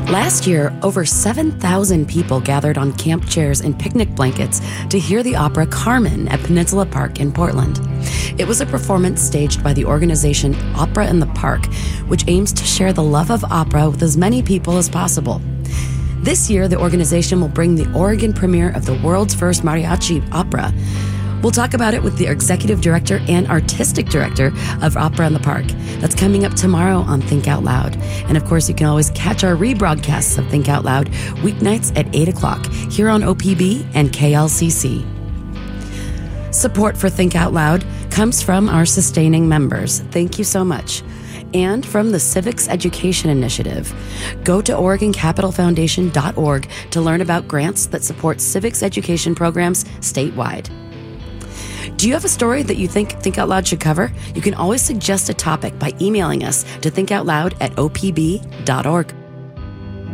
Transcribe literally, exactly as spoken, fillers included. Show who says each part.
Speaker 1: Last year, over seven thousand people gathered on camp chairs and picnic blankets to hear the opera Carmen at Peninsula Park in Portland. It was a performance staged by the organization Opera in the Park, which aims to share the love of opera with as many people as possible. This year, the organization will bring the Oregon premiere of the world's first mariachi opera. We'll talk about it with the executive director and artistic director of Opera in the Park. That's coming up tomorrow on Think Out Loud. And of course, you can always catch our rebroadcasts of Think Out Loud weeknights at eight o'clock here on O P B and K L C C. Support for Think Out Loud comes from our sustaining members. Thank you so much. And from the Civics Education Initiative. Go to Oregon Capital Foundation dot org to learn about grants that support civics education programs statewide. Do you have a story that you think Think Out Loud should cover? You can always suggest a topic by emailing us to thinkoutloud at O P B dot org.